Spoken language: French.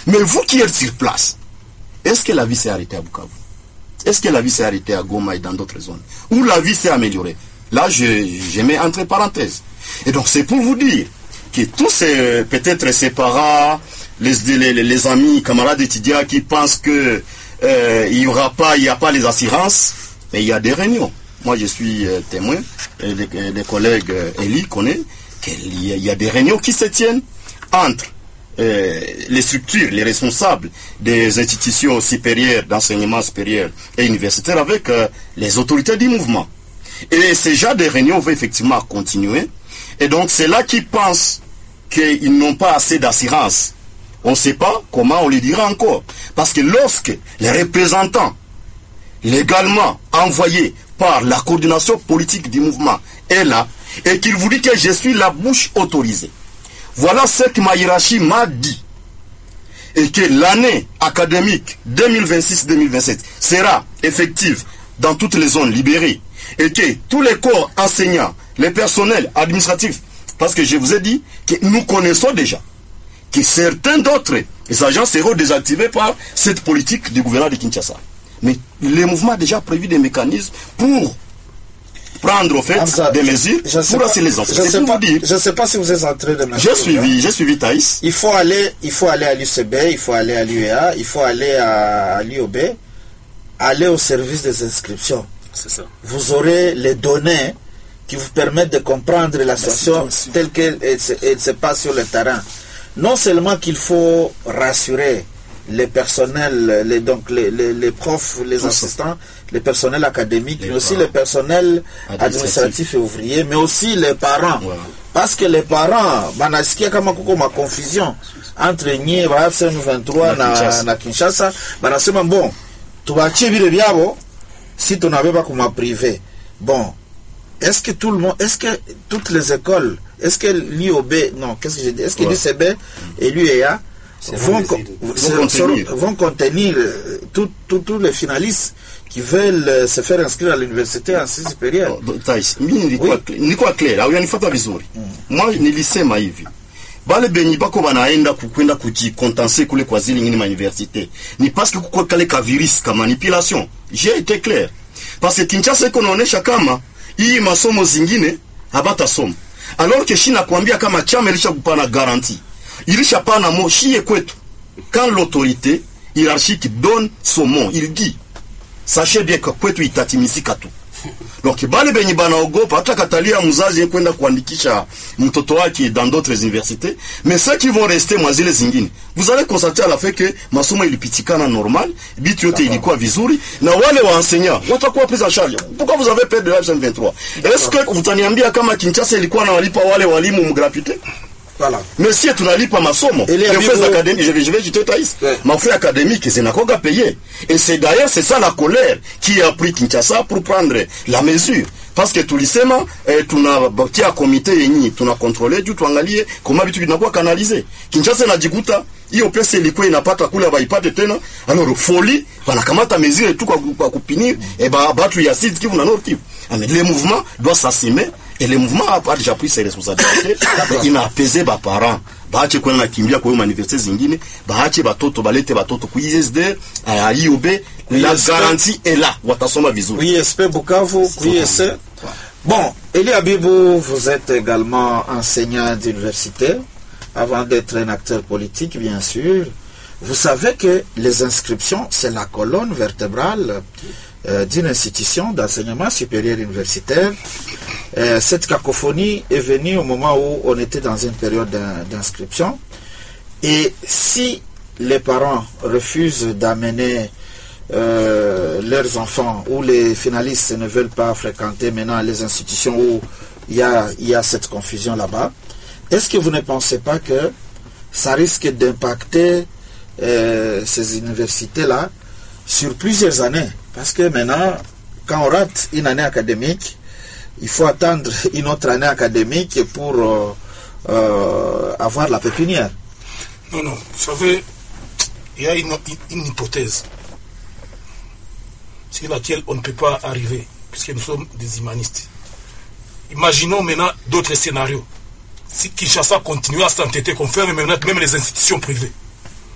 Mais vous qui êtes sur place, est-ce que la vie s'est arrêtée à Bukavu? Est-ce que la vie s'est arrêtée à Goma et dans d'autres zones? Où la vie s'est améliorée? Là, je mets entre parenthèses. Et donc, c'est pour vous dire que tous ces, peut-être ces parents, les amis, camarades étudiants qui pensent que il n'y a pas les assurances, mais il y a des réunions. Moi, je suis témoin, et les collègues Eli connaissent qu'il y a des réunions qui se tiennent entre les structures, les responsables des institutions supérieures, d'enseignement supérieur et universitaire avec les autorités du mouvement. Et ces genres de réunions vont effectivement continuer. Et donc, c'est là qu'ils pensent qu'ils n'ont pas assez d'assurance. On ne sait pas comment on le dira encore. Parce que lorsque les représentants légalement envoyés par la coordination politique du mouvement est là, et qu'il vous dit que je suis la bouche autorisée, voilà ce que ma hiérarchie m'a dit. Et que l'année académique 2026-2027 sera effective dans toutes les zones libérées. Et que tous les corps enseignants, les personnels administratifs, parce que je vous ai dit que nous connaissons déjà que certains d'autres agents seront désactivés par cette politique du gouvernement de Kinshasa. Mais le mouvement a déjà prévu des mécanismes pour prendre au fait des mesures pour assurer les enfants. Je ne sais pas si vous êtes en train de m'expliquer. J'ai suivi Thaïs. Il faut aller à l'UCB, il faut aller à l'UEA, il faut aller à l'IOB, aller au service des inscriptions. C'est ça. Vous aurez les données qui vous permettent de comprendre la situation telle qu'elle se passe sur le terrain. Non seulement qu'il faut rassurer les personnels, les profs, les assistants, les personnels académiques, mais aussi les personnels administratifs et ouvriers, mais aussi les parents. Ouais. Parce que les parents, banasikia kama kuko ma confusion entre nye ba FC23 na Kinshasa, banasema bon, tuachie vile vyabo si tunabeba pas kuma privé. Bon, est-ce que tout le monde, est-ce que toutes les écoles, est-ce que l'IOB, non, qu'est-ce que j'ai dit, est-ce que l'UCB et l'UEA vont contenir tous les finalistes qui veulent se faire inscrire à l'université en sciences supérieures? Nilikuwa clear, au yanifata vizuri. Moi nilisema hivi. Bale benyi bako banaenda kukwenda kujikontenser kule kwa zile nyingine université. Ni parce que kuko kale ka virus ka manipulation. J'ai été clair. Parce que Kinshasa iko naonesha kama hii masomo zingine habatasoma. Alors que China kuambia kama chama ilisha kupana garantie. Ilisha pana moshie kwetu. Quand l'autorité hiérarchique donne son mot, il dit, sachez bien que kwetu itatimizika tu. Donc bale benyi banaogopa hata katalia mzazi kwenda kuandikisha mtoto wake dans d'autres universités, mais ceux qui vont rester mwa zile zingine, vous allez constater à la fin que masomo ilipitikana normal, bitu yote ilikuwa vizuri na wale wa enseignants watakuwa pris en charge. Pourquoi vous avez peur de la M23? Est-ce que vous taniambia kama Kinshasa ilikuwa na walipa wale walimu mgratuité? Voilà. Monsieur, tunalipa masomo. Les frais académiques, je vais jeter Thaïs. Ma frais académique, c'est n'a qu'à payer. Et c'est d'ailleurs, c'est ça la colère qui a pris Kinshasa pour prendre la mesure. Parce que tulisema, tunabakia comité yenye, tunakontrole, juu tuangalie, comment vitu vinakuwa canalisé. Kinshasa najikuta, hiyo pesa ilikuwa inapata kule baipate tena. Alors, folie, wanakamata mesure tout kwa kupinir, et batu ya Sud Kivu na Nord Kivu. Le mouvement doit s'assumer. Et le mouvement a déjà pris ses responsabilités. Il a apaisé les parents. Baache kwenda kimbia kwa université zingine, baache batoto balete batoto ku ISD, à IOB, la garantie est là. Watasoma vizuri. ISP Bukavu, ISC. Bon, Eli Abibou, vous êtes également enseignant d'université avant d'être un acteur politique, bien sûr. Vous savez que les inscriptions, c'est la colonne vertébrale d'une institution d'enseignement supérieur universitaire. Cette cacophonie est venue au moment où on était dans une période d'inscription. Et si les parents refusent d'amener leurs enfants, ou les finalistes ne veulent pas fréquenter maintenant les institutions où il y a cette confusion là-bas, est-ce que vous ne pensez pas que ça risque d'impacter ces universités-là sur plusieurs années? Parce que maintenant, quand on rate une année académique, il faut attendre une autre année académique pour avoir la pépinière. Non, vous savez, il y a une hypothèse sur laquelle on ne peut pas arriver, puisque nous sommes des humanistes. Imaginons maintenant d'autres scénarios. Si Kinshasa continue à s'entêter, qu'on ferme maintenant même les institutions privées.